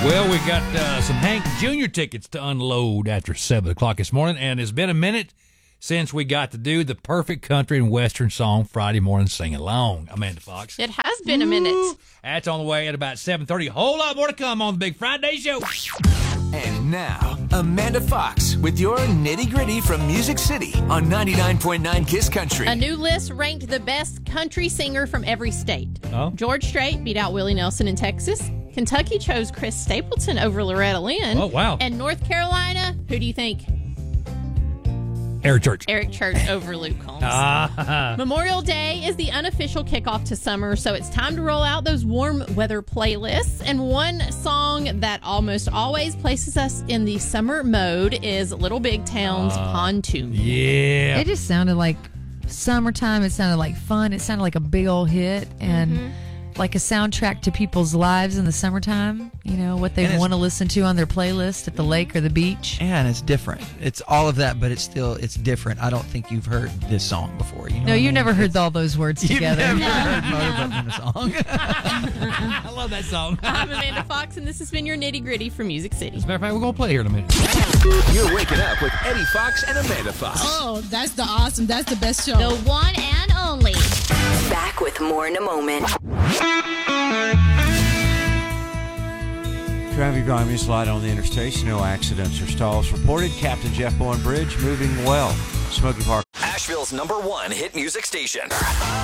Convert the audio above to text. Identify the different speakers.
Speaker 1: Well, we got some Hank Jr. tickets to unload after 7 o'clock this morning, and it's been a minute since we got to do the perfect country and western song Friday morning sing-along. Amanda Fox.
Speaker 2: It has been a minute.
Speaker 1: That's on the way at about 7:30. A whole lot more to come on the Big Friday Show.
Speaker 3: And now, Amanda Fox with your nitty-gritty from Music City on 99.9 KISS Country.
Speaker 2: A new list ranked the best country singer from every state.
Speaker 1: Oh.
Speaker 2: George Strait beat out Willie Nelson in Texas. Kentucky chose Chris Stapleton over Loretta Lynn.
Speaker 1: Oh, wow.
Speaker 2: And North Carolina, who do you think?
Speaker 1: Eric Church.
Speaker 2: Eric Church over Luke Combs. Memorial Day is the unofficial kickoff to summer, so it's time to roll out those warm weather playlists. And one song that almost always places us in the summer mode is Little Big Town's Pontoon.
Speaker 1: Yeah.
Speaker 4: It just sounded like summertime. It sounded like fun. It sounded like a big old hit and like a soundtrack to people's lives in the summertime. You know, what they want to listen to on their playlist at the lake or the beach.
Speaker 5: And it's different. It's all of that, but it's different. I don't think you've heard this song before. You know
Speaker 4: No, you've never heard all those words together.
Speaker 5: You've never heard Motorboat in a song.
Speaker 1: I love that song.
Speaker 2: I'm Amanda Fox, and this has been your Nitty Gritty from Music City.
Speaker 1: As a matter of fact, we're going to play here in a minute.
Speaker 3: You're waking up with Eddie Fox and Amanda Fox.
Speaker 6: Oh, that's the best show.
Speaker 2: The one and only.
Speaker 7: Back with more in a moment.
Speaker 8: Traffic driving slide on the interstates. No accidents or stalls reported. Captain Jeff Bowen Bridge moving well. Smoky Park.
Speaker 3: Asheville's #1 hit music station.